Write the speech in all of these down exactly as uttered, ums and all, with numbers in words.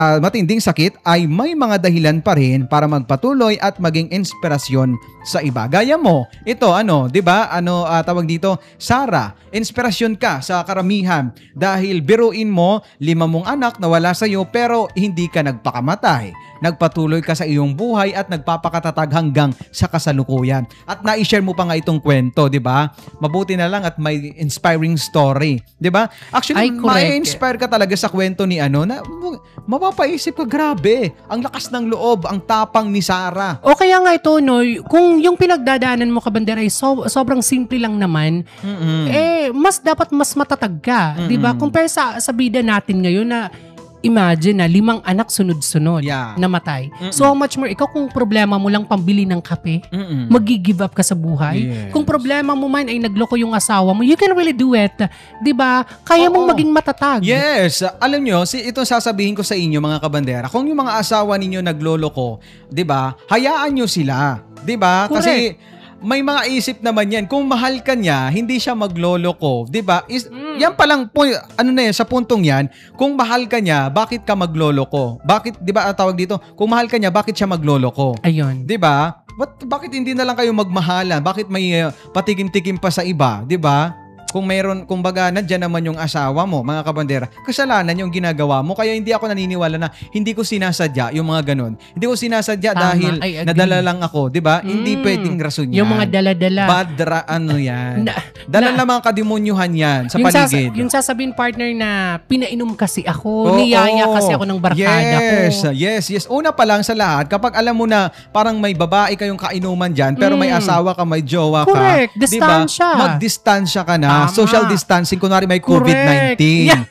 uh, matinding sakit ay may mga dahilan pa rin para magpatuloy at maging inspirasyon sa iba. Gaya mo, ito ano, 'di ba? Ano uh, tawag dito? Sarah, inspirasyon ka sa karamihan dahil biruin mo, lima mong anak nawala sa iyo pero hindi ka nagpakamatay. Nagpatuloy ka sa iyong buhay at nagpapakatatag hanggang sa kasalukuyan. At na-share mo pa nga itong kwento, 'di ba? Mabuti na lang at may inspiring story, 'di ba? Actually, ma-inspire ka talaga sa kwento ni ano na mapapaisip ka, grabe, ang lakas ng loob, ang tapang ni Sarah. O kaya nga ito, no, kung yung pinagdadaanan mo, Kabandera, ay so, sobrang simple lang naman, mm-hmm. eh, mas dapat mas matatag ka, mm-hmm. di ba? Compare sa, sa bida natin ngayon na, imagine na limang anak sunod-sunod yeah. namatay. Mm-mm. So how much more, ikaw kung problema mo lang pambili ng kape, Mm-mm. mag-give up ka sa buhay. Yes. Kung problema mo man ay nagloko yung asawa mo, you can really do it. Diba? Kaya Oo. mong maging matatag. Yes. Alam nyo, si, ito sasabihin ko sa inyo mga kabandera, kung yung mga asawa ninyo nagloloko, diba, hayaan nyo sila. Diba? Correct. Kasi may mga isip naman yan. Kung mahal ka niya, hindi siya magloloko. Diba? Is, mm. Yan palang, ano na yan, sa puntong yan, kung mahal ka niya, bakit ka magloloko? Bakit, diba, ang tawag dito, kung mahal ka niya, bakit siya magloloko? Ayun. Diba? But, bakit hindi na lang kayo magmahalan? Bakit may uh, patikim-tikim pa sa iba? Diba? Kung mayroon, kumbaga, nandiyan naman yung asawa mo, mga kabandera, kasalanan yung ginagawa mo. Kaya hindi ako naniniwala na hindi ko sinasadya yung mga ganun. Hindi ko sinasadya Tama, dahil nadala lang ako, di ba? Mm, hindi pwedeng rason yan. Yung mga dala-dala. Bad ra, ano yan. na, Dala na, mga kademonyuhan yan sa yung paligid. Sas, yung sasabihin, partner, na pinainom kasi ako, oh, niyaya oh, kasi ako ng barkada yes, ko. Yes, yes. Una pa lang sa lahat, kapag alam mo na parang may babae kayong kainuman dyan, pero mm. may asawa ka, may jowa ka. Correct. Distansya. Diba? Magdistansya ka na. Tama. Social distancing, kunwari may Correct. covid nineteen. Yeah.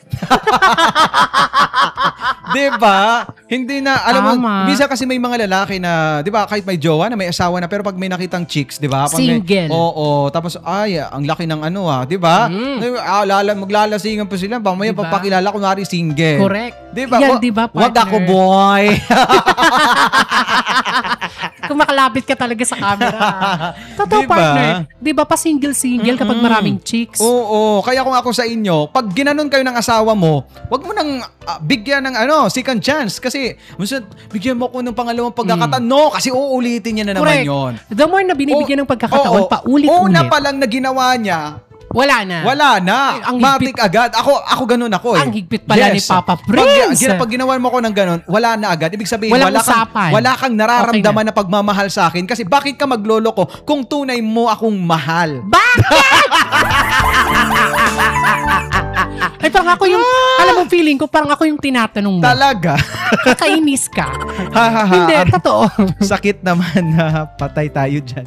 Diba? Hindi na, alam Tama. mo, bisa kasi may mga lalaki na, diba, kahit may jowa na, may asawa na, pero pag may nakitang chicks, diba? Pag Single. May, oo, oo. Tapos, ay, ang laki ng ano ah, diba? Mm. Ah, lala, maglalasingan pa sila. Mamaya diba? Pagpakilala, kunwari single. Correct. Diba? Yan, diba, partner? Wag ako, boy. Kung makalapit ka talaga sa camera. Totoo, diba? Partner. Diba pa single-single kapag maraming chicks? Oo, oo. Kaya kung ako sa inyo, pag ginanon kayo ng asawa mo, wag mo nang uh, bigyan ng ano, second chance. Kasi, minsan, bigyan mo ko ng pangalawang pagkakataon. Mm. No, kasi uulitin niya na Correct. naman yon. The more na binibigyan o, ng pagkakataon, paulit-ulit. Una pa lang na ginawa niya, wala na. Wala na. Ang matik agad. Ako ako ganun ako eh. Ang higpit pala yes. ni Papa Prince. Pag, pag ginawa mo ko ng ganun, wala na agad. Ibig sabihin, Walang wala kang, usapan. wala kang nararamdaman okay na. na pagmamahal sa akin. Kasi bakit ka magloloko kung tunay mo akong mahal? Bakit? Ay, parang ako yung, alam mo, feeling ko, parang ako yung tinatanong mo. Talaga? Kakainis ka. Ha, ha, ha. Hindi, totoo. Sakit naman na patay tayo dyan.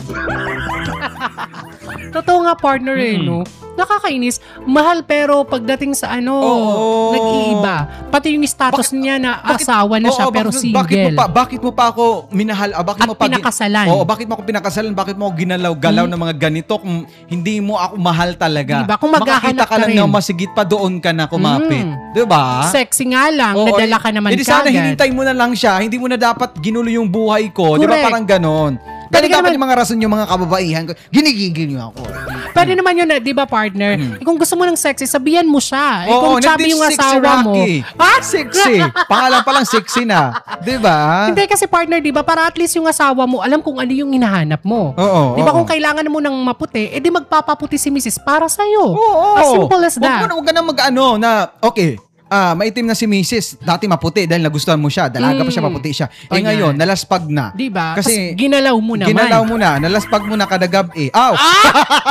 Totoo nga, partner eh, no? Nakakainis. Mahal pero pagdating sa ano, oh, nag-iiba. Pati yung status bakit, niya na bakit, asawa na siya oh, pero bakit, single. Bakit mo pa, bakit mo pa ako minahal? Ah, bakit At mo pa pinakasalan. Oo, oh, bakit mo ako pinakasalan? Bakit mo ako ginalaw-galaw hmm. ng mga ganito kung hindi mo ako mahal talaga? Diba? Kung maghahanap ka lang na masigit pa doon ka na kumapit. Hmm. Diba? Sexy nga lang, oh, nadala ka naman kagad. Hindi sana hinintay mo na lang siya. Hindi mo na dapat ginulo yung buhay ko. Correct. Diba parang ganon? Pero dapat naman, yung mga rason yung mga kababaihan ko, ginigigil niyo ako. Pwede naman yun, di ba, partner? Hmm. Eh, kung gusto mo ng sexy, sabihan mo siya. Eh, Oo, kung chubby yung asawa mo. Ah, sexy. Pangalan pa lang sexy na. Di ba? Hindi kasi, partner, di ba, para at least yung asawa mo, alam kung ano yung hinahanap mo. Oo. Di ba, oo. kung kailangan mo ng maputi, edi magpapaputi si missus para sa'yo. Oo. As simple as that. Huwag ka na mag-ano na, okay, Ah, maitim na si missus, dati maputi dahil nagustuhan mo siya, dalaga mm. pa siya, maputi siya. Eh oh, ngayon, yan. Nalaspag na. Diba? Kasi ginalaw mo naman. Ginalaw mo na, nalaspag mo na kadagab eh. Aw! Ah!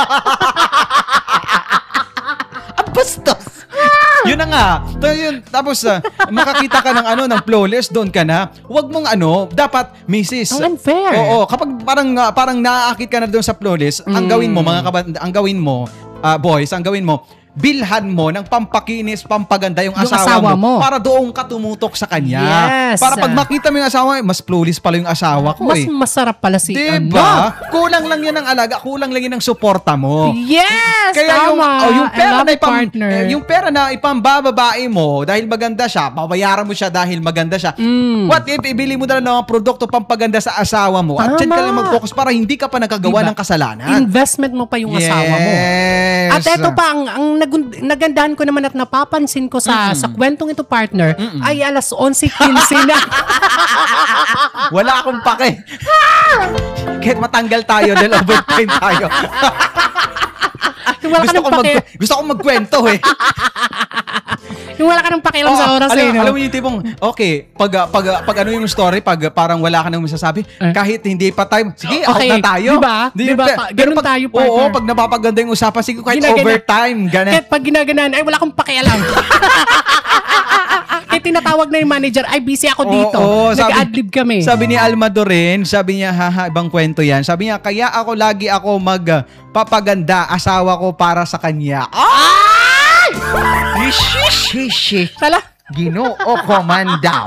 Ang bastos! Yun na nga. Yun, tapos uh, makakita ka ng ano, ng flawless, doon ka na. Huwag mong ano, dapat missus. Ang unfair. Oo, kapag parang uh, parang naaakit ka na doon sa flawless, mm. ang gawin mo, mga kaband- ang gawin mo, uh, boys, ang gawin mo, bilhan mo ng pampakinis, pampaganda yung, yung asawa, asawa mo, mo para doon ka tumutok sa kanya. Yes. Para pag makita mo yung asawa, mas flawless pala yung asawa ko mas eh. Mas masarap pala si diba? ano. Kulang lang yan ng alaga, kulang lang yan ng suporta mo. Yes! Kaya tama. Yung, oh, yung pera na ipam, eh, yung pera na ipambababae mo dahil maganda siya, babayaran mo siya dahil maganda siya. Mm. What if ibili mo na lang ng produkto pampaganda sa asawa mo at dyan ka lang mag-focus para hindi ka pa nagkagawa diba? ng kasalanan. Investment mo pa yung yes. asawa mo. At eto pa, ang, ang nagund- nagandahan ko naman at napapansin ko sa Mm. sa kwentong ito, partner, Mm-mm. ay alas eleven fifteen na. Wala akong pake. Kahit matanggal tayo dahil overtime tayo. Yung wala ka gusto, ng ko mag, pake- gusto ko magkwento eh. yung wala ka ng pakialam Oo, sa oras alam, eh, no? alam mo yung tipong, okay, pag, pag, pag ano yung story, pag parang wala ka nang masasabi, Eh? kahit hindi pa time, sige, Okay, out na tayo. diba? Diba? pe- Pa- pero ganun pag, tayo, partner. Oo, pag napapaganda yung usapan, sige, kahit Ginagana- overtime, gana. Kahit pag ginaganan, ay wala akong pakialam. Kahit tinatawag na yung manager, ay busy ako dito. Oo, sabi- Nag-adlib kami. Sabi ni Almado rin, sabi niya, haha, ibang kwento yan. Sabi niya, kaya ako lagi ako magpapaganda asawa ko para sa kanya. Ay! Shishi. Tala, Ginoo ko man daw.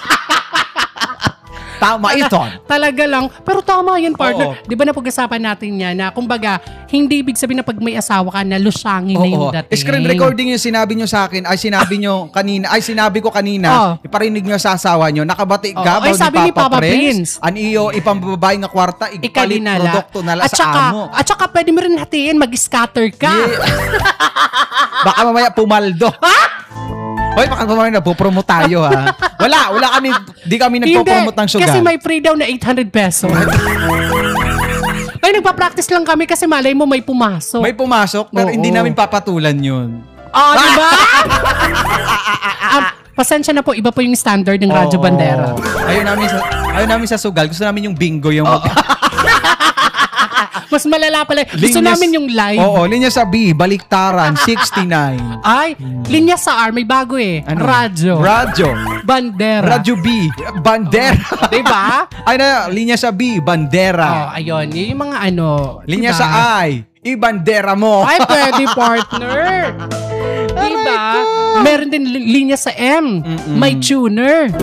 Tama ito. talaga lang. Pero tama yan, partner. Oo. Di ba napag-usapan natin yan na, kumbaga, hindi ibig sabihin na pag may asawa ka na lusyangin na yung Oo. dating. Screen recording yung sinabi nyo sa akin, ay sinabi nyo kanina, ay sinabi ko kanina, Oo. iparinig nyo sa asawa nyo, nakabati Oo. ka, Ay, bago sabi ni Papa Prince. An iyo, ipambabae nga kwarta, igpalit Ikalinala. produkto nala At sa saka, amo. at saka pwede mo rin hatiin, mag-scatter ka. Baka mamaya pumaldo. Hoy, baka mamaya napopromote tayo ha. Wala, wala kami, di kami nagpo-promote ng sugal. Kasi may free daw na eight hundred pesos. Ay, nagpa-practice lang kami kasi malay mo may pumasok. May pumasok, pero Oo. hindi namin papatulan yun. Oh, di ba? Ah, pasensya na po, iba po yung standard ng Radyo Oo. Bandera. Ayaw namin sa, ayaw namin sa sugal. Gusto namin yung bingo, yung Mas malala pala. Gusto Linyas- namin yung live. Oo, linya sa B, baliktaran, sixty-nine. Ay, linya sa R, may bago eh. Ano? Radyo. Radyo. Bandera. Radyo B, Bandera. Di ba? Ay na, linya sa B, Oh, Bandera. ayun. Yun yung mga ano. Linya diba? sa I, i-bandera mo. Ay, pwede, partner. Diba? Meron din li- linya sa M. Mm-mm. May tuner.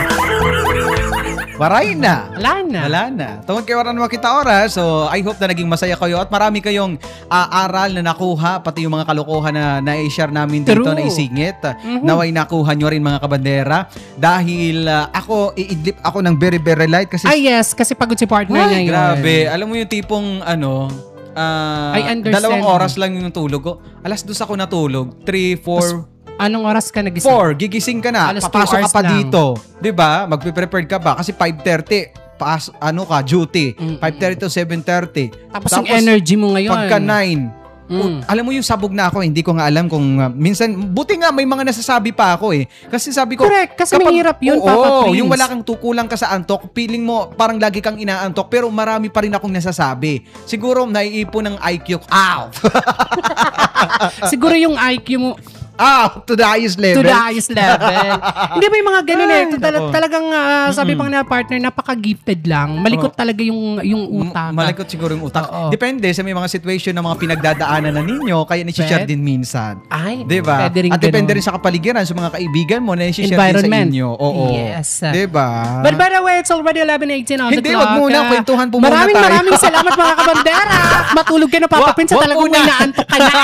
Maray na. Wala na. Wala na. Tungkol kayo oras na makita oras. So, I hope na naging masaya kayo at marami kayong ah, aral na nakuha, pati yung mga kalokohan na na-share namin dito, True. na isingit. Mhm. Naway nakuha nyo rin mga kabandera. Dahil ah, ako, iidlip ako ng very, very light kasi Ay, yes. Kasi pagod si partner ay, ngayon. grabe. Alam mo yung tipong ano, ah, I understand. dalawang oras lang yung tulog ko. Alas dos ako natulog. Three, four, Anong oras ka nagising? four, gigising ka na. Alas two Papasok ka hours pa lang. dito. 'Di ba? Magpe-prepared ka pa kasi five thirty paas ano ka duty. Mm-mm. five thirty to seven thirty. Tapos, yung energy mo ngayon. Pagka nine. Mm. Alam mo yung sabog na ako, hindi ko nga alam kung uh, minsan buti nga may mga nasasabi pa ako eh. Kasi sabi ko, Correct, kasi mahirap yun, oo, Papa Prince. yung wala kang tukulang ka sa antok, feeling mo parang lagi kang inaantok pero marami pa rin akong nasasabi. Siguro naiipon ng I Q. Ow! Siguro yung I Q mo Ow! To the highest level. to the highest level. Hindi ba yung mga ganun eh. Ay, Tal- nako. talagang ah, sabi pang na partner, napaka-gifted lang. Malikot talaga yung yung utak. M- Malikot siguro yung utak. Oo. Depende sa may mga situation na mga pinagdadaanan na ninyo, kaya ni-share Pwede. din minsan. Ay, Diba? pwede rin At depende ganun. rin sa kapaligiran, sa mga kaibigan mo na i-share din sa Environment. inyo. Oo. Yes. Diba? But by the way, it's already eleven eighteen on the Hindi, clock. wag muna. Ah, Kwentuhan po muna maraming, tayo. Maraming salamat mga kabandera. Matulog ka na, Papa Wag- Prince. wag Talagang muna. may naantok ka na.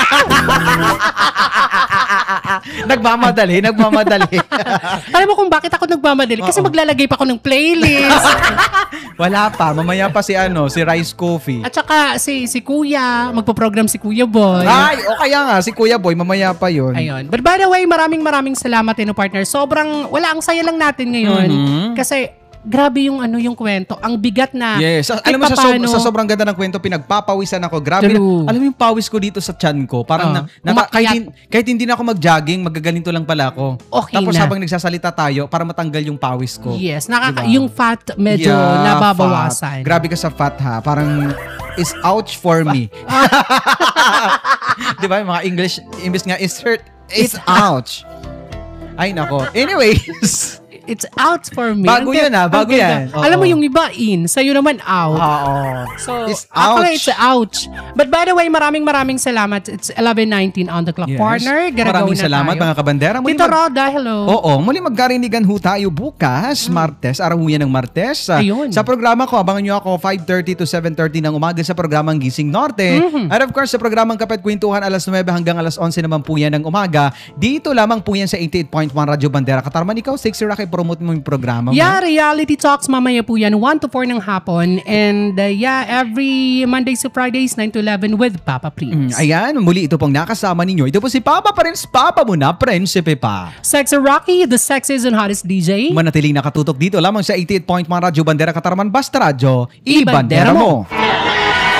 nagmamadali, nagmamadali. Alam mo kung bakit ako nagmamadali? Kasi Oo. maglalagay pa ako ng playlist. Wala pa. Mamaya pa si ano, si Rice Coffee. At saka si si Kuya, magpo-program si Kuya Boy. Ay, o kaya nga, si Kuya Boy, mamaya pa yun. Ayun. But by the way, maraming maraming salamat din, partner. Sobrang, wala, ang saya lang natin ngayon. Mhm. Kasi, grabe yung ano yung kwento. Ang bigat na. Yes. Sa- kahit alam mo, sa, sob- papaano- sa sobrang ganda ng kwento, pinagpapawisan ako. Grabe. True. Na, alam mo yung pawis ko dito sa tiyan ko. Parang Oh. na, naka- kahit, Umakyat. hin- kahit hindi na ako mag-jogging, magaganito lang pala ako. Okay Tapos na. habang nagsasalita tayo, para matanggal yung pawis ko. Yes. Nakaka- Diba? Yung fat medyo Yeah, nababawasan. fat. Grabe ka sa fat ha. Parang is ouch for me. Di ba? Yung mga English, imbis nga is hurt, is ouch. Ay nako. Anyways. It's out for me. Bago Ang- yun, ah. Bago ang ganda. yan. Oo. Alam mo yung iba in, sa'yo naman out. Oo. So, It's actually, ouch. it's ouch. But by the way, maraming maraming salamat. It's eleven nineteen on the clock, Yes. partner. Garagaw Maraming na salamat tayo. mga kabandera. Muli Tito mag- Roda, hello. Oo, muli magkarinigan ho tayo bukas, Martes, araw ho yan ng Martes. Ah, Ayun. Sa programa ko, abangan nyo ako five thirty to seven thirty ng umaga sa programang Gising Norte. Mhm. And of course, sa programang Kapit Kwentuhan, alas nine hanggang alas eleven naman po yan ng umaga. Dito lamang po yan sa eighty-eight point one Radyo Bandera Katarman. Ikaw, sexy Rocky ipapromote mo yung programa mo. Yeah, Reality Talks mamaya po yan, one to four ng hapon. And uh, yeah, every Mondays to Fridays, nine to eleven with Papa Mm, Prince. ayan, muli ito pong nakasama ninyo. Ito po si Papa Prince, Papa mo na, Prinsipe pa. Sexy Rocky, the sexiest and hottest D J. Manatiling nakatutok dito lamang sa eighty-eight point one Radyo Bandera Katarman, basta radyo, i-bandera mo.